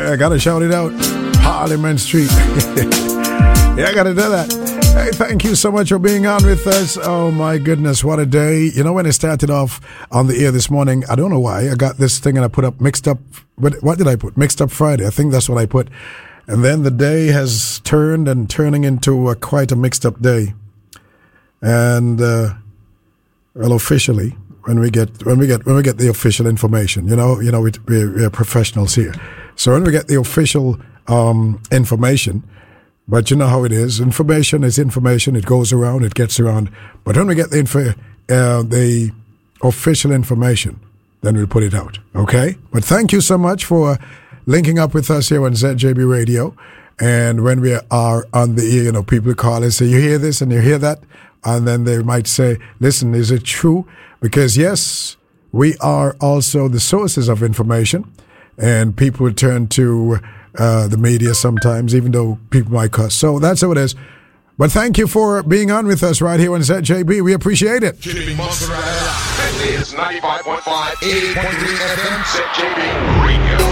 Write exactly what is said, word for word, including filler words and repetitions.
I gotta shout it out. Parliament Street. Yeah, I gotta do that. Hey, thank you so much for being on with us. Oh my goodness, what a day. You know, when I started off on the air this morning, I don't know why, I got this thing and I put up mixed up, what, what did I put? Mixed up Friday. I think that's what I put. And then the day has turned and turning into a, quite a mixed up day. And, uh, well, officially, when we get, when we get, when we get the official information, you know, you know, we, we're, we're professionals here. So when we get the official, um, information, but you know how it is. Information is information. It goes around. It gets around. But when we get the info, uh, the official information, then we'll put it out. Okay? But thank you so much for linking up with us here on Z J B Radio. And when we are on the air, you know, people call and say, you hear this and you hear that. And then they might say, listen, is it true? Because yes, we are also the sources of information. And people turn to Uh, the media sometimes, even though people might cuss. So that's how it is. But thank you for being on with us right here on Z J B. We appreciate it. This is ninety-five point five, eighty point three F M, Z J B Radio.